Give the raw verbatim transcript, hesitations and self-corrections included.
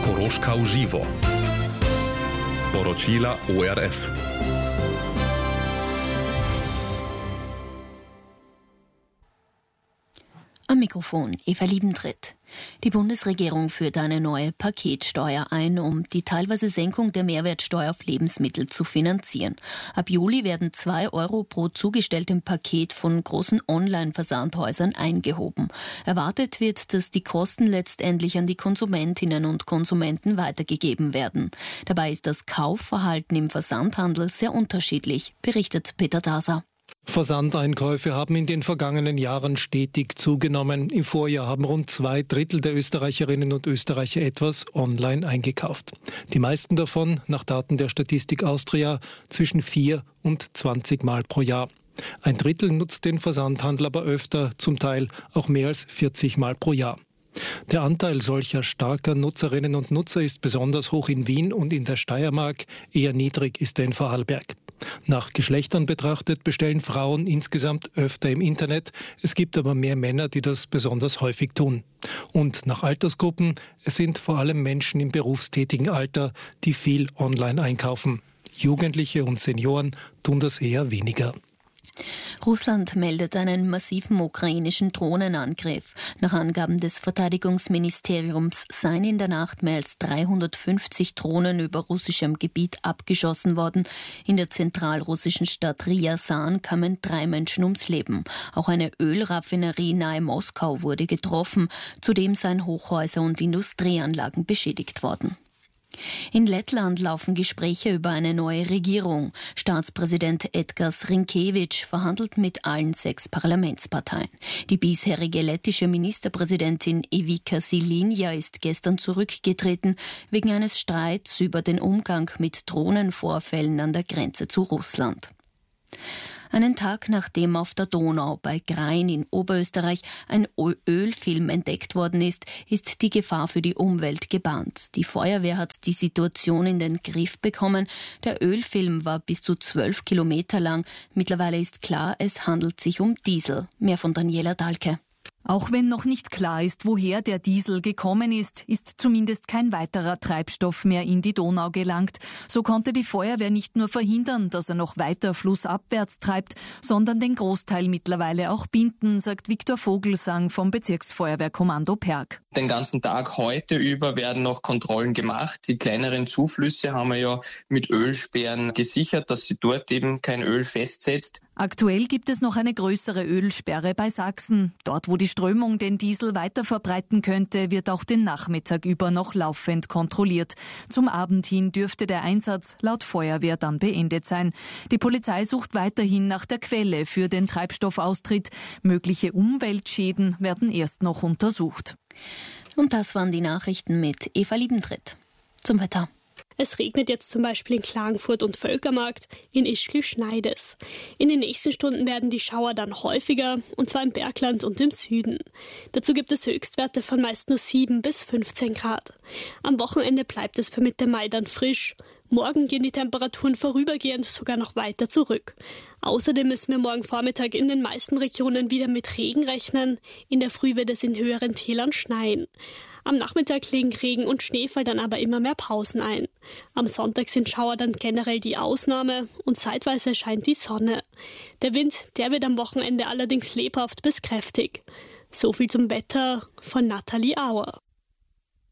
Koroška v živo. Poročila O R F. Am Mikrofon Eva Liebentritt. Die Bundesregierung führt eine neue Paketsteuer ein, um die teilweise Senkung der Mehrwertsteuer auf Lebensmittel zu finanzieren. Ab Juli werden zwei Euro pro zugestelltem Paket von großen Online-Versandhäusern eingehoben. Erwartet wird, dass die Kosten letztendlich an die Konsumentinnen und Konsumenten weitergegeben werden. Dabei ist das Kaufverhalten im Versandhandel sehr unterschiedlich, berichtet Peter Daser. Versandeinkäufe haben in den vergangenen Jahren stetig zugenommen. Im Vorjahr haben rund zwei Drittel der Österreicherinnen und Österreicher etwas online eingekauft. Die meisten davon, nach Daten der Statistik Austria, zwischen vier und zwanzig Mal pro Jahr. Ein Drittel nutzt den Versandhandel aber öfter, zum Teil auch mehr als vierzig Mal pro Jahr. Der Anteil solcher starker Nutzerinnen und Nutzer ist besonders hoch in Wien und in der Steiermark, eher niedrig ist er in Vorarlberg. Nach Geschlechtern betrachtet bestellen Frauen insgesamt öfter im Internet. Es gibt aber mehr Männer, die das besonders häufig tun. Und nach Altersgruppen, es sind vor allem Menschen im berufstätigen Alter, die viel online einkaufen. Jugendliche und Senioren tun das eher weniger. Russland meldet einen massiven ukrainischen Drohnenangriff. Nach Angaben des Verteidigungsministeriums seien in der Nacht mehr als dreihundertfünfzig Drohnen über russischem Gebiet abgeschossen worden. In der zentralrussischen Stadt Ryazan kamen drei Menschen ums Leben. Auch eine Ölraffinerie nahe Moskau wurde getroffen. Zudem seien Hochhäuser und Industrieanlagen beschädigt worden. In Lettland laufen Gespräche über eine neue Regierung. Staatspräsident Edgars Rinkēvičs verhandelt mit allen sechs Parlamentsparteien. Die bisherige lettische Ministerpräsidentin Ievika Šiļinja ist gestern zurückgetreten wegen eines Streits über den Umgang mit Drohnenvorfällen an der Grenze zu Russland. Einen Tag nachdem auf der Donau bei Grain in Oberösterreich ein Ölfilm entdeckt worden ist, ist die Gefahr für die Umwelt gebahnt. Die Feuerwehr hat die Situation in den Griff bekommen. Der Ölfilm war bis zu zwölf Kilometer lang. Mittlerweile ist klar, es handelt sich um Diesel. Mehr von Daniela Dahlke. Auch wenn noch nicht klar ist, woher der Diesel gekommen ist, ist zumindest kein weiterer Treibstoff mehr in die Donau gelangt. So konnte die Feuerwehr nicht nur verhindern, dass er noch weiter flussabwärts treibt, sondern den Großteil mittlerweile auch binden, sagt Viktor Vogelsang vom Bezirksfeuerwehrkommando Perg. Den ganzen Tag heute über werden noch Kontrollen gemacht. Die kleineren Zuflüsse haben wir ja mit Ölsperren gesichert, dass sie dort eben kein Öl festsetzt. Aktuell gibt es noch eine größere Ölsperre bei Sachsen. Dort, wo die Strömung den Diesel weiter verbreiten könnte, wird auch den Nachmittag über noch laufend kontrolliert. Zum Abend hin dürfte der Einsatz laut Feuerwehr dann beendet sein. Die Polizei sucht weiterhin nach der Quelle für den Treibstoffaustritt. Mögliche Umweltschäden werden erst noch untersucht. Und das waren die Nachrichten mit Eva Liebentritt. Zum Wetter. Es regnet jetzt zum Beispiel in Klagenfurt und Völkermarkt, in Ischgl schneit es. In den nächsten Stunden werden die Schauer dann häufiger, und zwar im Bergland und im Süden. Dazu gibt es Höchstwerte von meist nur sieben bis fünfzehn Grad. Am Wochenende bleibt es für Mitte Mai dann frisch. Morgen gehen die Temperaturen vorübergehend sogar noch weiter zurück. Außerdem müssen wir morgen Vormittag in den meisten Regionen wieder mit Regen rechnen. In der Früh wird es in höheren Tälern schneien. Am Nachmittag legen Regen und Schneefall dann aber immer mehr Pausen ein. Am Sonntag sind Schauer dann generell die Ausnahme und zeitweise scheint die Sonne. Der Wind, der wird am Wochenende allerdings lebhaft bis kräftig. So viel zum Wetter von Nathalie Auer.